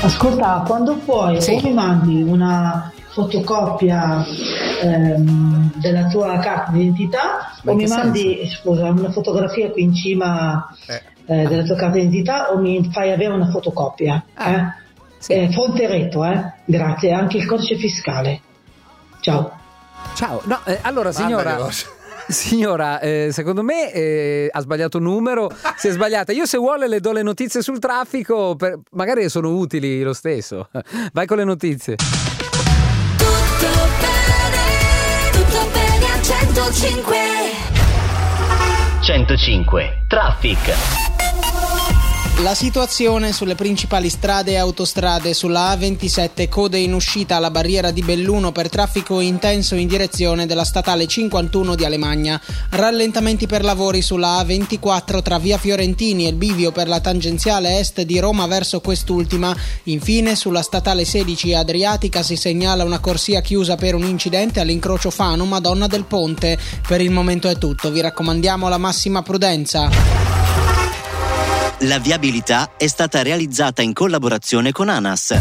Ascolta, quando puoi o mi mandi una fotocopia della tua carta d'identità o mi mandi una fotografia qui in cima della tua carta d'identità o mi fai avere una fotocopia. Fonte Retto, grazie, anche il codice fiscale. Ciao. No, allora signora, secondo me ha sbagliato numero, si è sbagliata. Io se vuole le do le notizie sul traffico, magari sono utili lo stesso. Vai con le notizie. Tutto bene a 105. 105 Traffic. La situazione sulle principali strade e autostrade: sulla A27 code in uscita alla barriera di Belluno per traffico intenso in direzione della statale 51 di Alemagna. Rallentamenti per lavori sulla A24 tra via Fiorentini e il bivio per la tangenziale est di Roma verso quest'ultima. Infine sulla statale 16 Adriatica si segnala una corsia chiusa per un incidente all'incrocio Fano Madonna del Ponte. Per il momento è tutto, vi raccomandiamo la massima prudenza. La viabilità è stata realizzata in collaborazione con ANAS.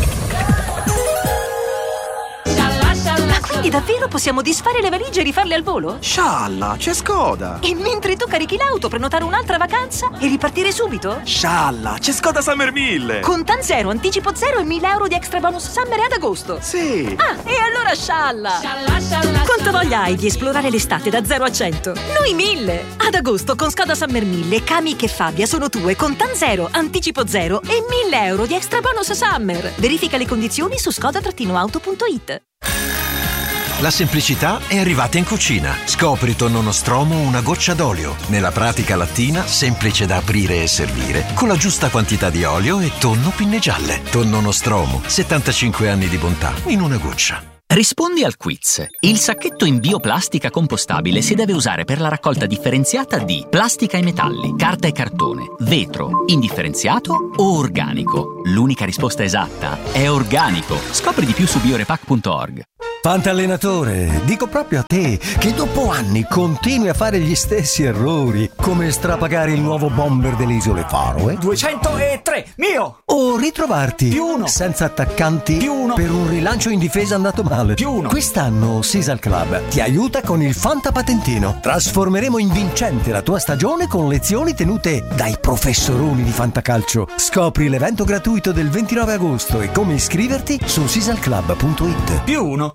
Quindi davvero possiamo disfare le valigie e rifarle al volo? Scialla, c'è Skoda! E mentre tu carichi l'auto, prenotare un'altra vacanza e ripartire subito? Scialla, c'è Skoda Summer 1000! Con TAN 0, anticipo 0 e 1.000 euro di extra bonus summer ad agosto. Sì! Ah, e allora scialla! Quanta voglia hai di esplorare l'estate da 0 a 100? Noi 1000! Ad agosto con Skoda Summer 1000, Kamiq e Fabia sono tue con TAN 0, anticipo 0 e 1.000 euro di extra bonus summer. Verifica le condizioni su skoda-auto.it. La semplicità è arrivata in cucina. Scopri tonno Nostromo una goccia d'olio. Nella pratica lattina, semplice da aprire e servire, con la giusta quantità di olio e tonno pinne gialle. Tonno Nostromo, 75 anni di bontà in una goccia. Rispondi al quiz. Il sacchetto in bioplastica compostabile si deve usare per la raccolta differenziata di plastica e metalli, carta e cartone, vetro, indifferenziato o organico. L'unica risposta esatta è organico. Scopri di più su biorepack.org. Fantallenatore, dico proprio a te che dopo anni continui a fare gli stessi errori, come strapagare il nuovo bomber delle isole Faroe 203, mio! O ritrovarti +1 senza attaccanti +1 per un rilancio in difesa andato male. +1 Quest'anno Sisal Club ti aiuta con il Fanta Patentino. Trasformeremo in vincente la tua stagione con lezioni tenute dai professoroni di Fantacalcio. Scopri l'evento gratuito del 29 agosto e come iscriverti su sisalclub.it. +1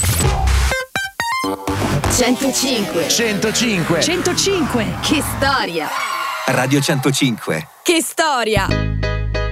105. 105. 105. Che storia. Radio 105. Che storia.